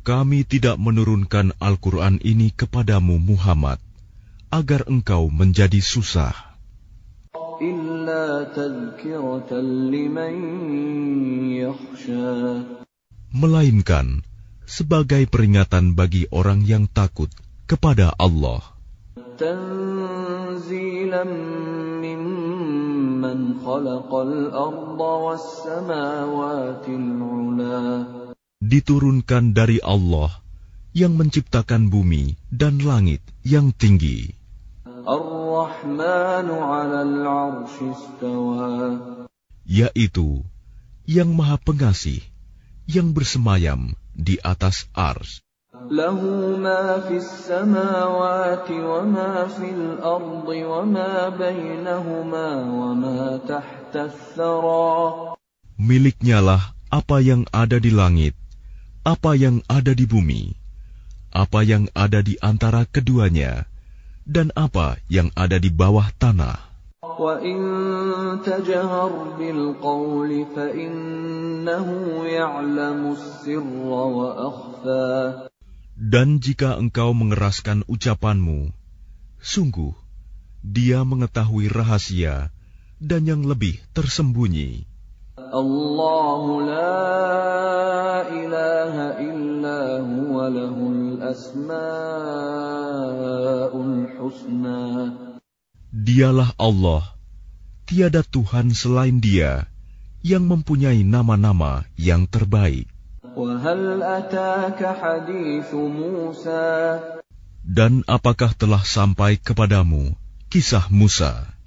kami tidak menurunkan Al-Quran ini kepadamu Muhammad, agar engkau menjadi susah. إِلَّا تَذْكِرَةً لِمَن يَخْشَىٰ Melainkan sebagai peringatan bagi orang yang takut kepada Allah. تَنزِيلًا مِّمَّنْ خَلَقَ الْأَرْضَ وَالسَّمَاوَاتِ الْعُلَى Diturunkan dari Allah yang menciptakan bumi dan langit yang tinggi. الرحمن على العرش استوى Yaitu yang Maha Pengasih, yang bersemayam di atas ars. له ما في السماوات وما في الأرض وما بينهما وما تحت الثرى Miliknyalah apa yang ada di langit, apa yang ada di bumi, apa yang ada di antara keduanya, dan apa yang ada di bawah tanah. وَإِن تَجْهَرْ بِالْقَوْلِ فَإِنَّهُ يَعْلَمُ السِّرَّ وَأَخْفَى Dan jika engkau mengeraskan ucapanmu, sungguh Dia mengetahui rahasia dan yang lebih tersembunyi. الله لا إله إلا هو له الأسماء الحسنى Dialah Allah, tiada Tuhan selain Dia, yang mempunyai nama-nama yang terbaik. وهل أتاك حديث موسى Dan apakah telah sampai kepadamu kisah Musa?